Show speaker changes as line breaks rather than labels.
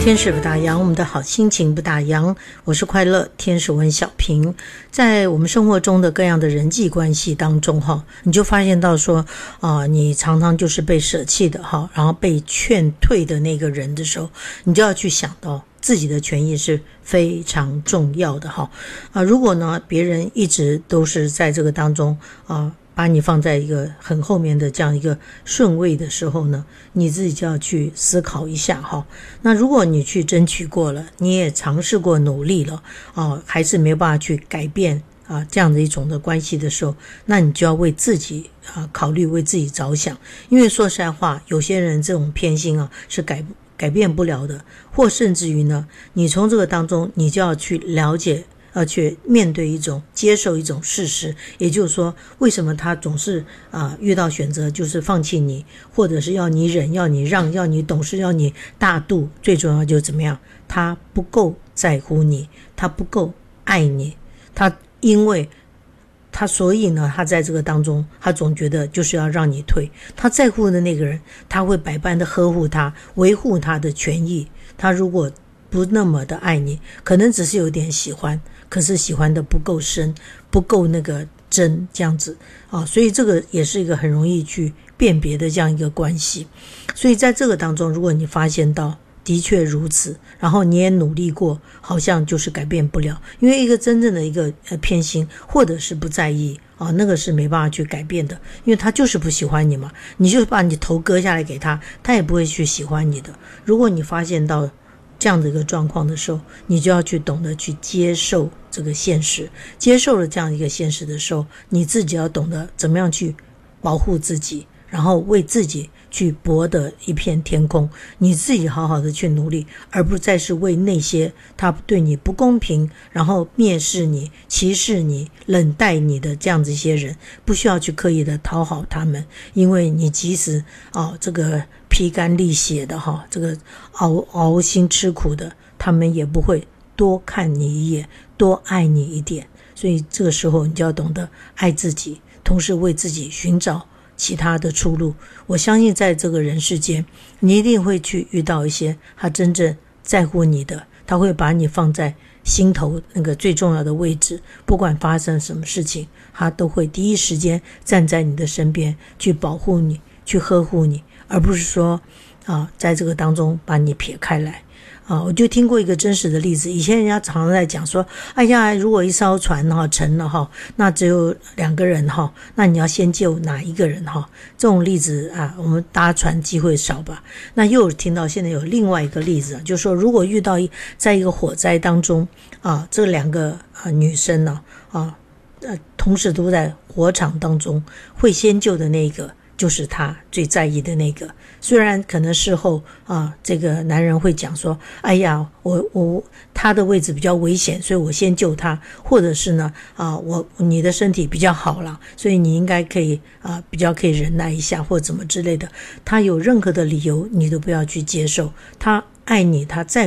天使不打烊，我们的好心情不打烊。我是快乐天使文小平。在我们生活中的各样的人际关系当中你就发现到说你常常就是被舍弃的然后被劝退的那个人的时候，你就要去想到自己的权益是非常重要的如果呢别人一直都是在这个当中把你放在一个很后面的这样一个顺位的时候呢，你自己就要去思考一下那如果你去争取过了，你也尝试过努力了还是没有办法去改变这样的一种的关系的时候，那你就要为自己考虑，为自己着想。因为说实在话，有些人这种偏心是改变不了的，或甚至于呢，你从这个当中你就要去了解去面对接受一种事实，也就是说为什么他总是遇到选择就是放弃你，或者是要你忍，要你让，要你懂事，要你大度，最重要就是怎么样，他不够在乎你，他不够爱你，因为他所以呢他在这个当中他总觉得就是要让你退，他在乎的那个人他会百般的呵护他，维护他的权益。他如果不那么的爱你，可能只是有点喜欢，可是喜欢的不够深，不够那个真这样子所以这个也是一个很容易去辨别的这样一个关系。所以在这个当中，如果你发现到的确如此，然后你也努力过，好像就是改变不了，因为一个真正的一个偏心或者是不在意那个是没办法去改变的，因为他就是不喜欢你嘛，你就把你头割下来给他，他也不会去喜欢你的。如果你发现到这样的一个状况的时候，你就要去懂得去接受这个现实，接受了这样一个现实的时候，你自己要懂得怎么样去保护自己，然后为自己去博得一片天空，你自己好好的去努力，而不再是为那些他对你不公平，然后蔑视你，歧视你，冷待你的这样子一些人，不需要去刻意的讨好他们。因为你即使这个披肝沥血的这个熬心吃苦的，他们也不会多看你一眼，多爱你一点。所以这个时候你就要懂得爱自己，同时为自己寻找其他的出路。我相信在这个人世间，你一定会去遇到一些他真正在乎你的，他会把你放在心头那个最重要的位置，不管发生什么事情，他都会第一时间站在你的身边，去保护你，去呵护你，而不是说在这个当中把你撇开来我就听过一个真实的例子，以前人家常常在讲说，哎呀，如果一艘船沉了那只有2个人那你要先救哪一个人这种例子我们搭船机会少吧。那又有听到现在有另外一个例子就是说，如果遇到在一个火灾当中这2个女生同时都在火场当中，会先救的那个就是他最在意的那个。虽然可能事后这个男人会讲说，哎呀，他的位置比较危险，所以我先救他，或者是呢你的身体比较好了，所以你应该可以比较可以忍耐一下，或怎么之类的。他有任何的理由你都不要去接受，他爱你，他在